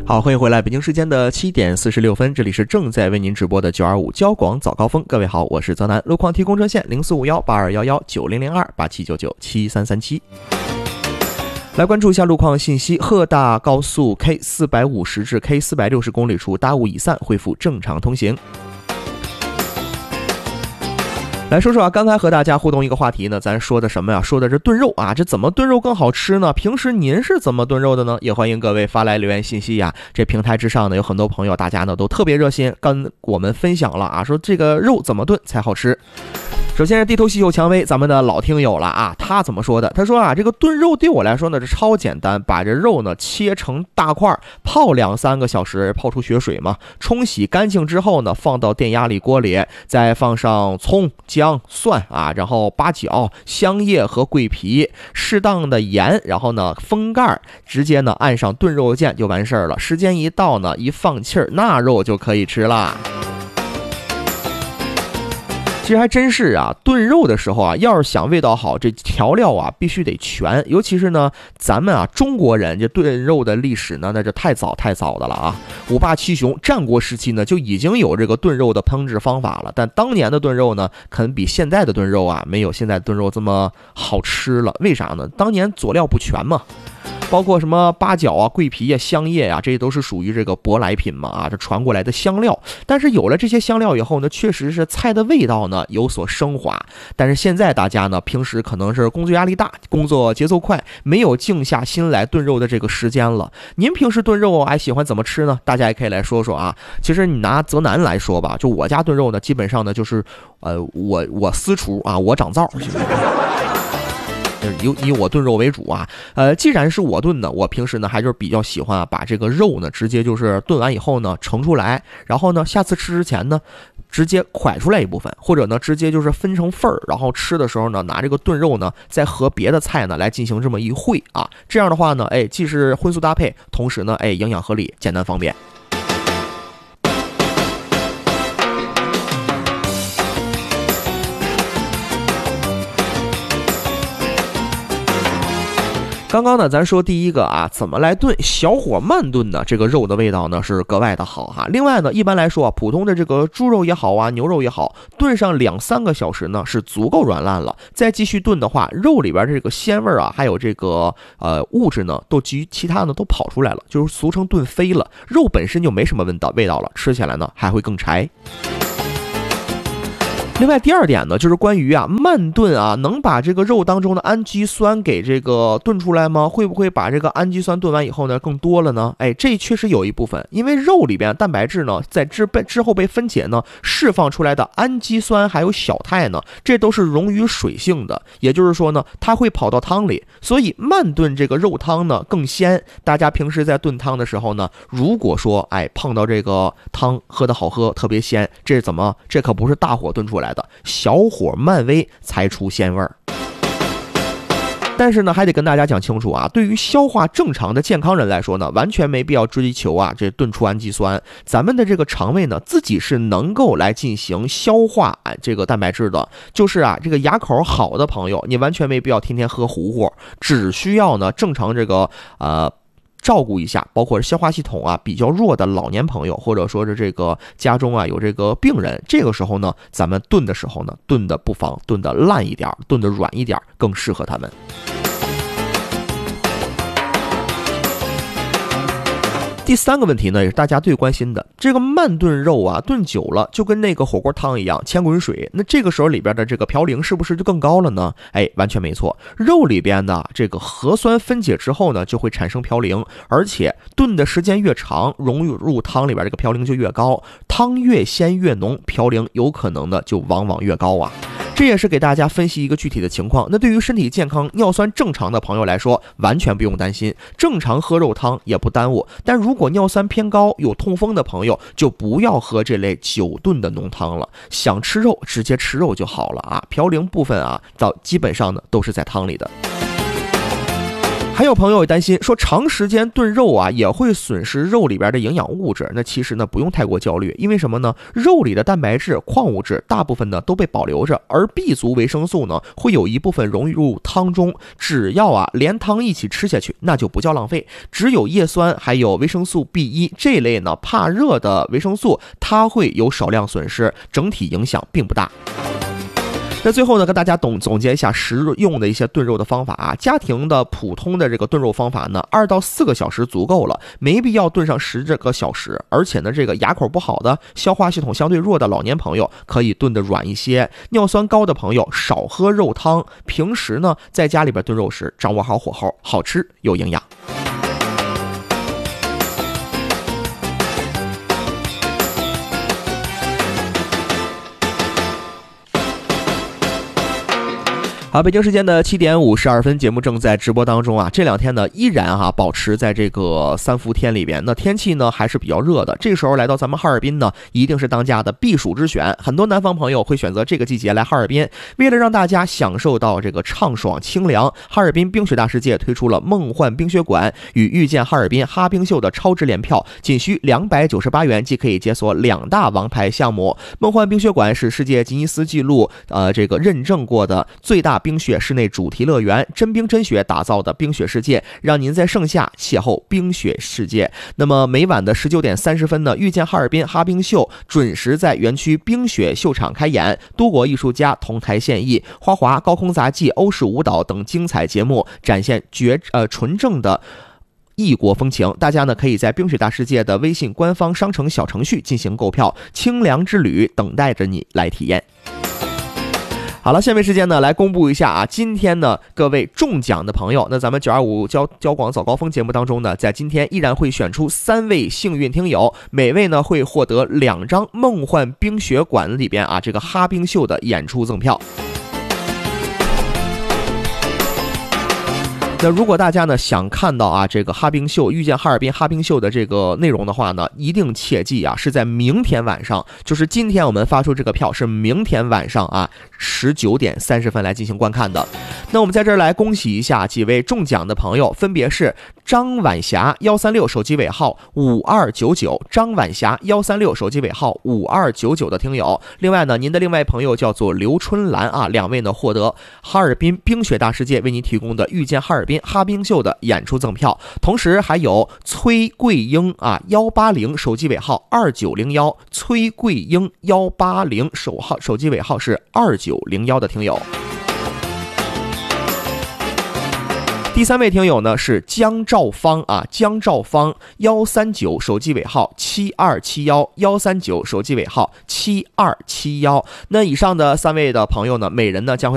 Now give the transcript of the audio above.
好，欢迎回来，北京时间的7点46分，这里是正在为您直播的925交广早高峰。各位好，我是泽南，路况提供热线04518211900287997337。来关注一下路况信息，鹤大高速 K450至 K460公里处大雾已散，恢复正常通行。来说说啊，刚才和大家互动一个话题呢，咱说的什么呀？说的是炖肉啊，这怎么炖肉更好吃呢？平时您是怎么炖肉的呢？也欢迎各位发来留言信息呀。这平台之上呢，有很多朋友，大家呢都特别热心，跟我们分享了啊，说这个肉怎么炖才好吃。首先是地头细嗅蔷薇，咱们的老听友了啊，他怎么说的？他说啊，这个炖肉对我来说呢是超简单，把这肉呢切成大块，泡2-3个小时，泡出血水嘛，冲洗干净之后呢，放到电压力锅里，再放上葱、姜、蒜啊，然后八角、香叶和桂皮，适当的盐，然后呢封盖，直接呢按上炖肉键就完事儿了。时间一到呢，一放气儿，那肉就可以吃了。其实还真是啊，炖肉的时候啊，要是想味道好，这调料啊必须得全。尤其是呢，咱们啊中国人这炖肉的历史呢，那就太早的了啊。五霸七雄，战国时期呢就已经有这个炖肉的烹制方法了，但当年的炖肉呢，可能比现在的炖肉啊没有现在的炖肉这么好吃了。为啥呢？当年佐料不全嘛。包括什么八角啊、桂皮啊、香叶啊，这些都是属于这个舶来品嘛啊，这传过来的香料。但是有了这些香料以后呢，确实是菜的味道呢有所升华。但是现在大家呢，平时可能是工作压力大，工作节奏快，没有静下心来炖肉的这个时间了。您平时炖肉还喜欢怎么吃呢？大家也可以来说说啊。其实你拿泽南来说吧，就我家炖肉呢，基本上呢就是我私厨啊，我掌灶。以我炖肉为主啊，既然是我炖的，我平时呢还就是比较喜欢啊，把这个肉呢直接就是炖完以后呢盛出来，然后呢下次吃之前呢直接蒯出来一部分，或者呢直接就是分成份儿，然后吃的时候呢拿这个炖肉呢再和别的菜呢来进行这么一烩啊，这样的话呢，既是荤素搭配，同时呢营养合理，简单方便。刚刚呢，咱说第一个啊，怎么来炖？小火慢炖呢，这个肉的味道呢是格外的好哈。另外呢，一般来说啊，普通的这个猪肉也好啊，牛肉也好，炖上2-3个小时呢是足够软烂了。再继续炖的话，肉里边这个鲜味啊，还有这个物质呢，都基于其他呢都跑出来了，就是俗称炖飞了。肉本身就没什么味道了，吃起来呢还会更柴。另外第二点呢，就是关于啊慢炖啊，能把这个肉当中的氨基酸给这个炖出来吗？会不会把这个氨基酸炖完以后呢更多了呢？这确实有一部分，因为肉里边蛋白质呢在之后被分解呢，释放出来的氨基酸还有小肽呢，这都是溶于水性的，也就是说呢，它会跑到汤里，所以慢炖这个肉汤呢更鲜。大家平时在炖汤的时候呢，如果说碰到这个汤喝的好喝，特别鲜，这可不是大火炖出来的，小火慢煨才出鲜味儿。但是呢，还得跟大家讲清楚啊，对于消化正常的健康人来说呢，完全没必要追求啊这炖出氨基酸。咱们的这个肠胃呢，自己是能够来进行消化这个蛋白质的。就是啊，这个牙口好的朋友，你完全没必要天天喝糊糊，只需要呢正常这个照顾一下，包括消化系统啊比较弱的老年朋友，或者说是这个家中啊有这个病人，这个时候呢，咱们炖的时候呢，炖的不妨炖的烂一点，炖的软一点，更适合他们。第三个问题呢，也是大家最关心的，这个慢炖肉啊，炖久了就跟那个火锅汤一样，千滚水，那这个时候里边的这个嘌呤是不是就更高了呢？完全没错，肉里边的这个核酸分解之后呢，就会产生嘌呤，而且炖的时间越长，融入汤里边这个嘌呤就越高，汤越鲜越浓，嘌呤有可能呢就往往越高啊。这也是给大家分析一个具体的情况。那对于身体健康、尿酸正常的朋友来说，完全不用担心，正常喝肉汤也不耽误。但如果尿酸偏高、有痛风的朋友，就不要喝这类久炖的浓汤了。想吃肉，直接吃肉就好了啊。嘌呤部分啊，基本上呢都是在汤里的。 还有朋友也担心说，长时间炖肉啊也会损失肉里边的营养物质。那其实呢不用太过焦虑，因为什么呢？肉里的蛋白质、矿物质大部分呢都被保留着，而 B 族维生素呢会有一部分融入汤中，只要啊连汤一起吃下去，那就不叫浪费。只有叶酸还有维生素 B1 这类呢怕热的维生素，它会有少量损失，整体影响并不大。那最后呢，跟大家总结一下实用的一些炖肉的方法啊。家庭的普通的这个炖肉方法呢，2到4个小时足够了，没必要炖上10个小时。而且呢，这个牙口不好的、消化系统相对弱的老年朋友可以炖得软一些，尿酸高的朋友少喝肉汤。平时呢，在家里边炖肉时，掌握好火候，好吃有营养。好，北京时间的7点52分，节目正在直播当中啊。这2天呢，依然保持在这个3伏天里边。那天气呢还是比较热的，这时候来到咱们哈尔滨呢，一定是当家的避暑之选。很多南方朋友会选择这个季节来哈尔滨，为了让大家享受到这个畅爽清凉，哈尔滨冰雪大世界推出了梦幻冰雪馆与遇见哈尔滨哈冰秀的超值联票，仅需298元即可以解锁2大王牌项目。梦幻冰雪馆是世界吉尼斯纪录这个认证过的最大冰雪室内主题乐园，真冰真雪打造的冰雪世界，让您在盛夏邂逅冰雪世界。那么每晚的19点30分呢，遇见哈尔滨哈冰秀准时在园区冰雪秀场开演，多国艺术家同台献艺，花滑、高空杂技、欧式舞蹈等精彩节目展现纯正的异国风情。大家呢可以在冰雪大世界的微信官方商城小程序进行购票，清凉之旅等待着你来体验。好了，下面时间呢来公布一下啊，今天呢各位中奖的朋友，那咱们925交广早高峰节目当中呢，在今天依然会选出3位幸运听友，每位呢会获得2张梦幻冰雪馆里边这个哈冰秀的演出赠票。那如果大家呢想看到这个哈冰秀遇见哈尔滨哈冰秀的这个内容的话呢，一定切记是在明天晚上，就是今天我们发出这个票是明天晚上19点30分来进行观看的。那我们在这儿来恭喜一下几位中奖的朋友，分别是张晚霞136手机尾号5299，张晚霞136手机尾号5299的听友。另外呢，您的另外朋友叫做刘春兰2位呢获得哈尔滨冰雪大世界为您提供的遇见哈尔滨哈冰秀的演出赠票。同时还有崔桂英180手机尾号2901，崔桂英180手机尾号是2901的听友。第3位听友呢是江兆芳江兆芳139手机尾号7271，139手机尾号7271。那以上的3位的朋友呢，每人呢将会